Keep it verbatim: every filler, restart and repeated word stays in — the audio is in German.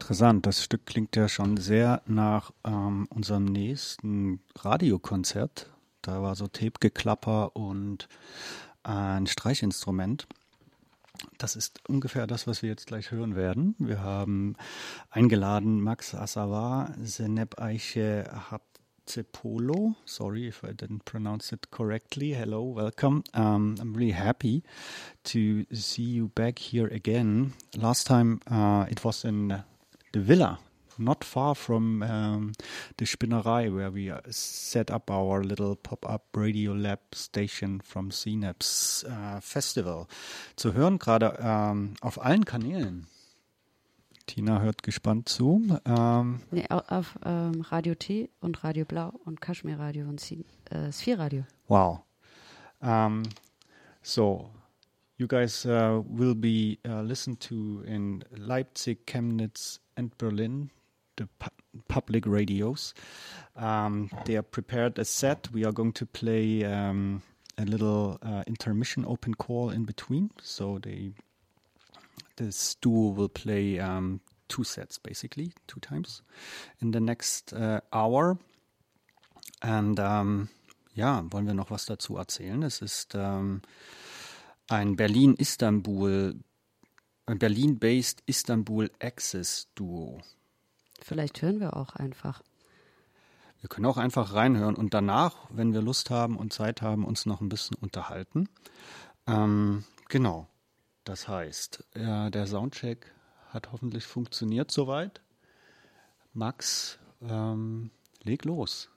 interessant. Das Stück klingt ja schon sehr nach ähm, unserem nächsten Radiokonzert. Da war so Tape-Geklapper und ein Streichinstrument. Das ist ungefähr das, was wir jetzt gleich hören werden. Wir haben eingeladen Max Asavar, Zeynep Ayşe Hatzepolo. Sorry if I didn't pronounce it correctly. Hello, welcome. Um, I'm really happy to see you back here again. Last time uh, it was in the villa, not far from um, the Spinnerei, where we set up our little pop-up Radio Lab station from C N A P S uh, Festival. Zu hören gerade ähm, auf allen Kanälen. Tina hört gespannt zu. Ähm, nee, auf ähm, Radio T und Radio Blau und Kaschmir Radio und äh, Sphere Radio. Wow. Um, so, you guys uh, will be uh, listened to in Leipzig, Chemnitz and Berlin, the pu- public radios. Um, they are prepared a set. We are going to play um, a little uh, intermission open call in between. So they, this duo will play um, two sets, basically, two times in the next uh, hour. And um, ja, wollen wir noch was dazu erzählen? Es ist um, ein Berlin-Istanbul, ein Berlin-based Istanbul Access Duo. Vielleicht hören wir auch einfach. Wir können auch einfach reinhören und danach, wenn wir Lust haben und Zeit haben, uns noch ein bisschen unterhalten. Ähm, genau. Das heißt, äh, der Soundcheck hat hoffentlich funktioniert soweit. Max, ähm, leg los.